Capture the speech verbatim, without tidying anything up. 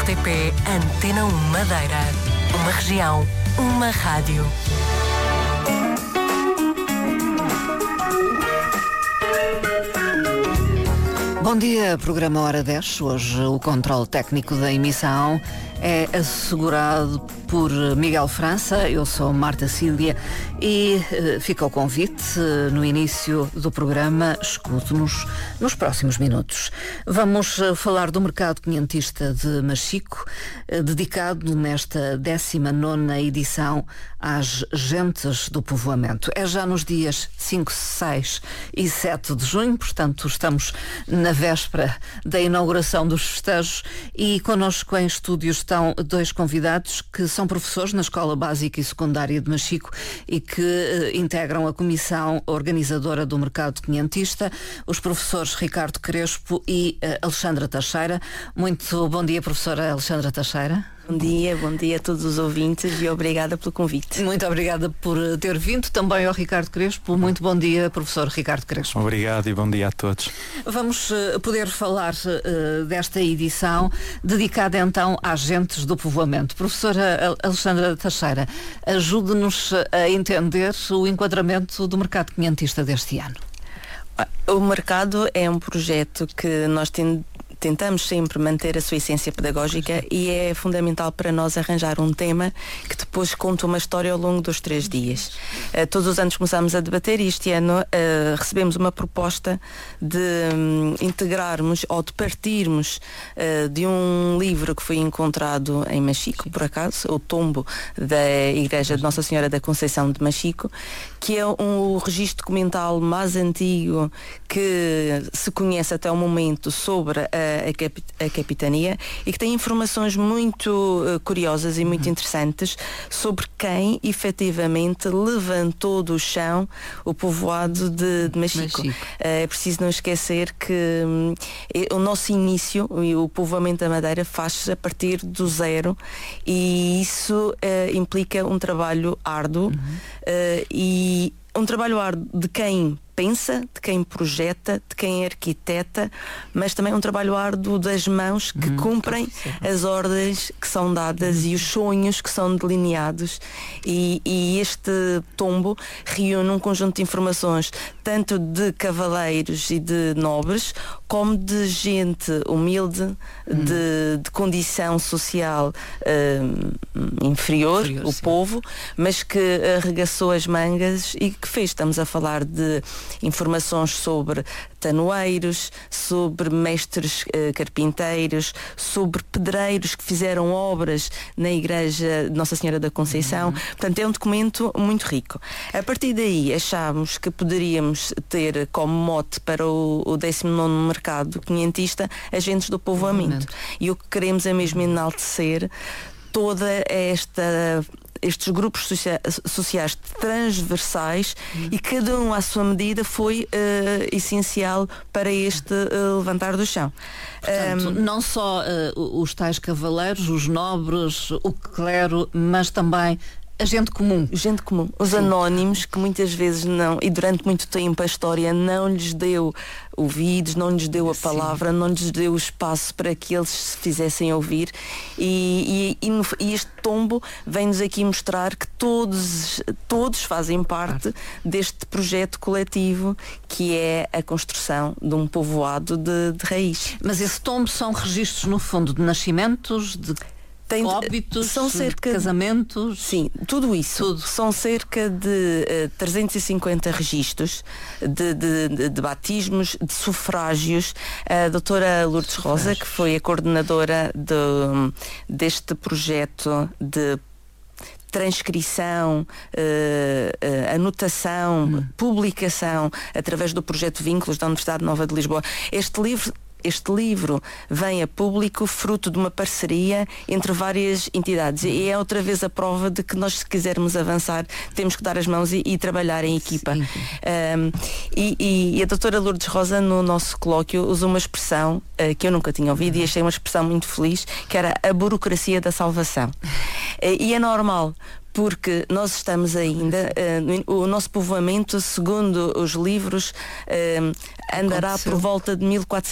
T P Antena um Madeira. Uma região, uma rádio. Bom dia, programa Hora dez. Hoje o controle técnico da emissão é assegurado por Miguel França. Eu sou Marta Cília e uh, fica o convite uh, no início do programa. Escute-nos nos próximos minutos. Vamos uh, falar do mercado quinhentista de Machico, uh, dedicado nesta décima nona edição às gentes do povoamento. É já nos dias cinco, seis e sete de junho, portanto estamos na véspera da inauguração dos festejos e connosco em estúdio estão dois convidados que são professores na Escola Básica e Secundária de Machico e que uh, integram a comissão organizadora do mercado quinhentista, os professores Ricardo Crespo e uh, Alexandra Teixeira. Muito bom dia, professora Alexandra Teixeira. Bom dia, bom dia a todos os ouvintes e obrigada pelo convite. Muito obrigada por ter vindo, também ao Ricardo Crespo. Muito bom dia, professor Ricardo Crespo. Obrigado e bom dia a todos. Vamos uh, poder falar uh, desta edição dedicada então às gentes do povoamento. Professora Alexandra Teixeira, ajude-nos a entender o enquadramento do mercado quinhentista deste ano. O mercado é um projeto que nós temos tentamos sempre manter a sua essência pedagógica e é fundamental para nós arranjar um tema que depois conta uma história ao longo dos três dias. Uh, todos os anos começamos a debater e este ano uh, recebemos uma proposta de um, integrarmos ou de partirmos uh, de um livro que foi encontrado em Machico, por acaso, o tombo da Igreja de Nossa Senhora da Conceição de Machico, que é um, o registro documental mais antigo que se conhece até o momento sobre a A, cap a capitania e que tem informações muito uh, curiosas e muito interessantes sobre quem efetivamente levantou do chão o povoado de, de Machico. Machico. Uh, é preciso não esquecer que um, o nosso início, o povoamento da Madeira, faz-se a partir do zero e isso uh, implica um trabalho árduo uhum. uh, e um trabalho árduo de quem pensa, de quem projeta, de quem arquiteta, mas também um trabalho árduo das mãos que hum, cumprem as ordens que são dadas e os sonhos que são delineados e, e este tombo reúne um conjunto de informações tanto de cavaleiros e de nobres como de gente humilde, hum. de, de condição social uh, inferior, inferior o sim. povo, mas que arregaçou as mangas e que fez, estamos a falar de informações sobre tanoeiros, sobre mestres uh, carpinteiros, sobre pedreiros que fizeram obras na Igreja de Nossa Senhora da Conceição. Uhum. Portanto, é um documento muito rico. A partir daí, achámos que poderíamos ter como mote para o, o décimo nono mercado quinhentista agentes do povoamento. Uhum. E o que queremos é mesmo enaltecer toda esta estes grupos socia sociais transversais hum. e cada um à sua medida foi uh, essencial para este uh, levantar do chão. Portanto, um, não só uh, os tais cavaleiros, os nobres, o clero, mas também a gente comum. Gente comum. Os Sim. anónimos que muitas vezes não, e durante muito tempo a história não lhes deu ouvidos, não lhes deu a palavra, Sim. não lhes deu o espaço para que eles se fizessem ouvir e, e, e, no, e este tombo vem-nos aqui mostrar que todos, todos fazem parte deste projeto coletivo que é a construção de um povoado de, de raiz. Mas esse tombo são registros no fundo de nascimentos, de Tem, óbitos, são cerca de casamentos? Sim, tudo isso. Tudo. São cerca de uh, trezentos e cinquenta registros de, de, de, de batismos, de sufrágios. A doutora Lourdes Rosa, que foi a coordenadora de, deste projeto de transcrição, uh, uh, anotação, hum. publicação, através do projeto Vínculos da Universidade Nova de Lisboa. Este livro Este livro vem a público fruto de uma parceria entre várias entidades e é outra vez a prova de que nós, se quisermos avançar, temos que dar as mãos e, e trabalhar em equipa. Um, e, e a doutora Lourdes Rosa, no nosso colóquio, usou uma expressão uh, que eu nunca tinha ouvido e achei uma expressão muito feliz, que era a burocracia da salvação. Uh, e é normal, porque nós estamos ainda, uh, o nosso povoamento, segundo os livros, uh, andará por volta de mil quatrocentos